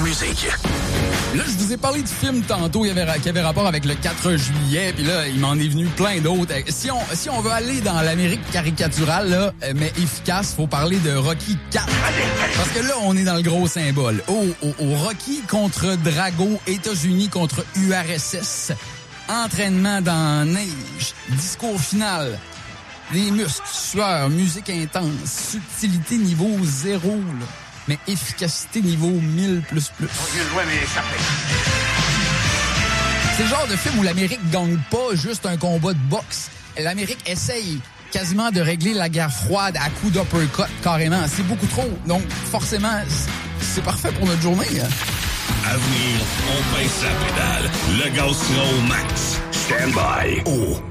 musique. Là, je vous ai parlé du film tantôt qui avait rapport avec le 4 juillet, puis là, il m'en est venu plein d'autres. Si on veut aller dans l'Amérique caricaturale, là, mais efficace, faut parler de Rocky 4. Parce que là, on est dans le gros symbole. Au Rocky contre Drago, États-Unis contre URSS, entraînement dans la neige, discours final, des muscles, sueur, musique intense, subtilité niveau 0, là. Mais efficacité niveau 1000++. C'est le genre de film où l'Amérique gagne pas juste un combat de boxe. L'Amérique essaye quasiment de régler la guerre froide à coups d'uppercut, carrément. C'est beaucoup trop. Donc, forcément, c'est parfait pour notre journée. Hein. À venir, on baisse la pédale. Le gaz sera au max. Stand by. Oh.